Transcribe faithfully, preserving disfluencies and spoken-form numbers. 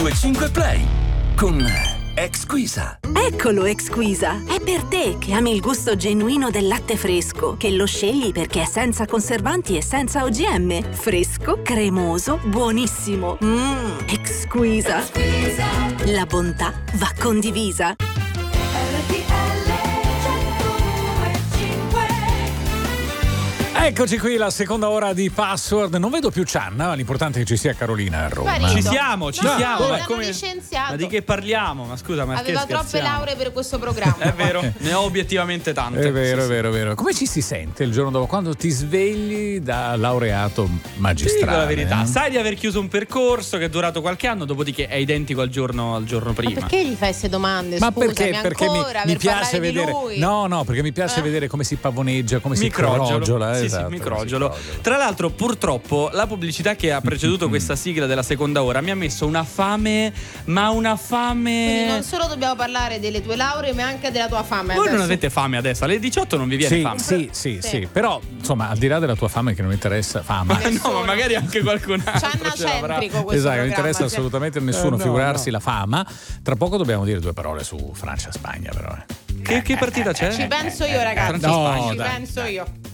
cinque Play con Exquisa. Eccolo Exquisa, è per te che ami il gusto genuino del latte fresco, che lo scegli perché è senza conservanti e senza O G M. Fresco, cremoso, buonissimo. Mmm, Exquisa. Exquisa. La bontà va condivisa. Eccoci qui, la seconda ora di Password. Non vedo più Cianna, l'importante è che ci sia Carolina a Roma. Sparito. Ci siamo, ci no, siamo. No, È come... licenziato. Ma di che parliamo? Ma scusa, ma aveva che troppe scherziamo? lauree per questo programma. È vero, ne ho obiettivamente tante. È vero, Sì, è vero, è vero. Come ci si sente il giorno dopo quando ti svegli da laureato magistrale? Dico la verità, eh? sai di aver chiuso un percorso che è durato qualche anno, dopodiché è identico al giorno, al giorno prima. Ma perché gli fai queste domande? Ma Scusami, perché, perché mi, ancora, mi per piace parlare di vedere lui? no no perché mi piace Eh. vedere come si pavoneggia, come si Microgiolo. crogiola. Sì, esatto, sì, microgiolo. come si crogiola. Tra l'altro, purtroppo, la pubblicità che ha preceduto questa sigla della seconda ora mi ha messo una fame, ma una fame. Quindi non solo dobbiamo parlare delle tue lauree, ma anche della tua fame. Voi adesso. non avete fame adesso, alle diciotto non vi viene Sì, fame. sì, sì, Sì. sì, però insomma, al di là della tua fame che non interessa, fama. Ma no, ma magari anche qualcun altro. Cianna ce l'avrà. centrico questo Esatto, non programma, interessa cioè. assolutamente a nessuno, Eh, no, figurarsi no. la fama. Tra poco dobbiamo dire due parole su Francia-Spagna, però. eh. Che, che partita c'è? Ci penso io, ragazzi. Francia-Spagna. No, Ci dai, penso dai. io.